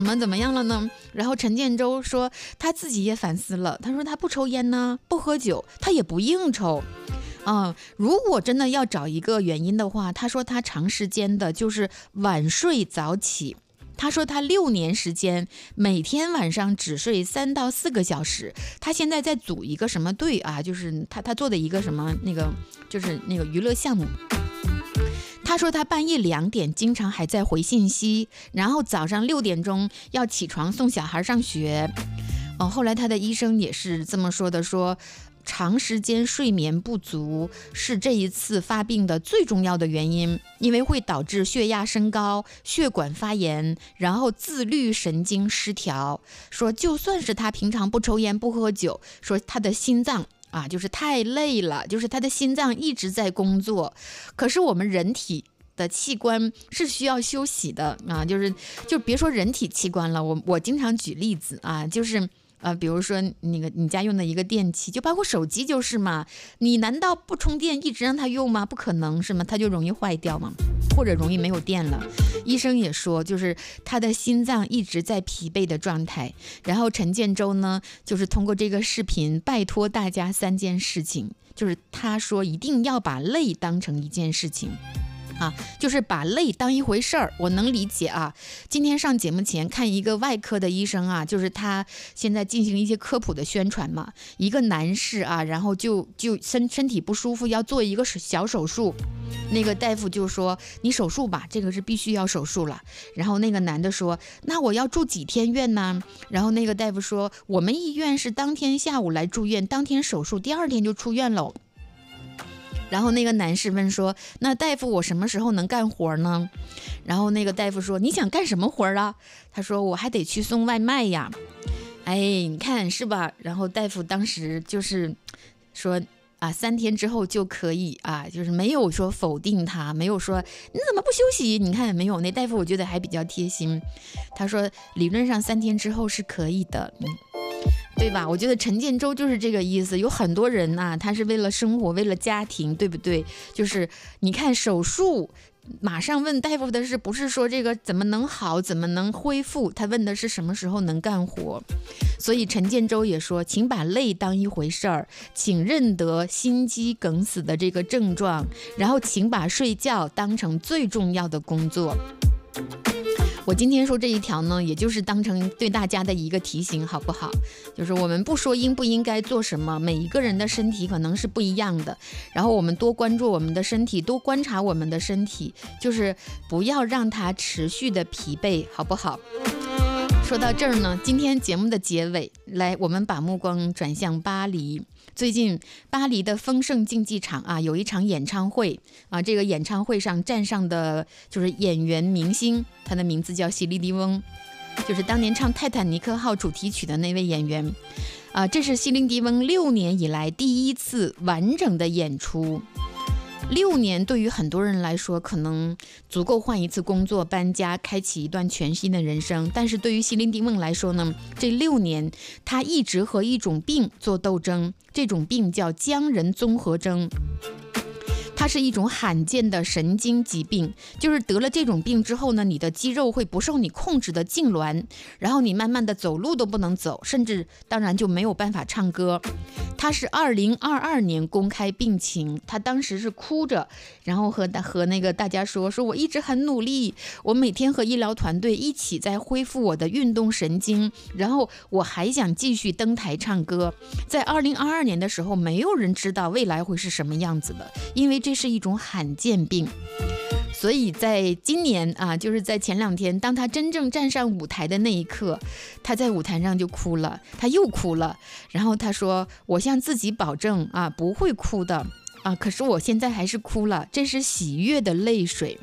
怎么样了呢？然后陈建州说他自己也反思了，他说他不抽烟呢，不喝酒，他也不应酬。如果真的要找一个原因的话，他说他长时间的就是晚睡早起。他说他6年时间每天晚上只睡3到4个小时。他现在在组一个什么队啊？就是他做的一个什么就是那个娱乐项目。他说他半夜2点经常还在回信息，然后早上6点钟要起床送小孩上学。后来他的医生也是这么说的，说长时间睡眠不足是这一次发病的最重要的原因，因为会导致血压升高、血管发炎，然后自律神经失调。说就算是他平常不抽烟不喝酒，说他的心脏就是太累了，就是他的心脏一直在工作。可是我们人体的器官是需要休息的就别说人体器官了，我经常举例子就是比如说你家用的一个电器，就包括手机就是嘛，你难道不充电一直让它用吗？不可能是吗？它就容易坏掉嘛，或者容易没有电了。医生也说，就是他的心脏一直在疲惫的状态。然后陈建州呢，就是通过这个视频拜托大家3件事情，就是他说一定要把累当成一件事情。就是把累当一回事儿。我能理解今天上节目前看一个外科的医生就是他现在进行一些科普的宣传嘛，一个男士然后就身体不舒服要做一个小手术，那个大夫就说你手术吧，这个是必须要手术了。然后那个男的说那我要住几天院呢？然后那个大夫说我们医院是当天下午来住院，当天手术，第2天就出院了。然后那个男士问说那大夫我什么时候能干活呢？然后那个大夫说你想干什么活啊？他说我还得去送外卖呀。你看是吧？然后大夫当时就是说3天之后就可以就是没有说否定他，没有说你怎么不休息，你看没有，那大夫我觉得还比较贴心，他说理论上3天之后是可以的。对吧？我觉得陈建州就是这个意思。有很多人他是为了生活，为了家庭，对不对？就是你看手术，马上问大夫的是不是说这个怎么能好，怎么能恢复？他问的是什么时候能干活。所以陈建州也说，请把累当一回事儿，请认得心肌梗死的这个症状，然后请把睡觉当成最重要的工作。我今天说这一条呢，也就是当成对大家的一个提醒，好不好？就是我们不说应不应该做什么，每一个人的身体可能是不一样的，然后我们多关注我们的身体，多观察我们的身体，就是不要让它持续的疲惫，好不好？说到这儿呢，今天节目的结尾，来，我们把目光转向巴黎。最近巴黎的丰盛竞技场有一场演唱会这个演唱会上站上的就是演员明星，他的名字叫席琳迪翁，就是当年唱《泰坦尼克号》主题曲的那位演员这是席琳迪翁6年以来第一次完整的演出。6年对于很多人来说可能足够换一次工作，搬家，开启一段全新的人生，但是对于席琳迪翁来说呢，这6年他一直和一种病做斗争，这种病叫僵人综合征。它是一种罕见的神经疾病，就是得了这种病之后呢，你的肌肉会不受你控制的痉挛，然后你慢慢的走路都不能走，甚至当然就没有办法唱歌。他是2022年公开病情，他当时是哭着，然后和那个大家说我一直很努力，我每天和医疗团队一起在恢复我的运动神经，然后我还想继续登台唱歌。在2022年的时候，没有人知道未来会是什么样子的，因为这是一种罕见病。所以在今年就是在前2天，当他真正站上舞台的那一刻，他在舞台上就哭了，他又哭了，然后他说我向自己保证不会哭的可是我现在还是哭了，这是喜悦的泪水。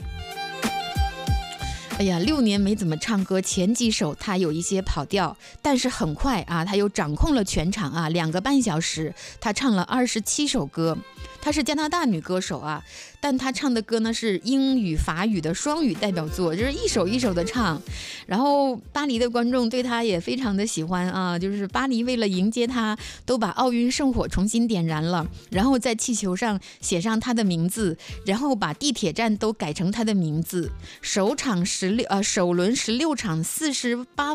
哎呀，6年没怎么唱歌，前几首他有一些跑调，但是很快他又掌控了全场2个半小时，他唱了27首歌。她是加拿大女歌手但她唱的歌呢是英语法语的双语代表作，就是一首一首的唱。然后巴黎的观众对她也非常的喜欢就是巴黎为了迎接她，都把奥运圣火重新点燃了，然后在气球上写上她的名字，然后把地铁站都改成她的名字。首轮16场48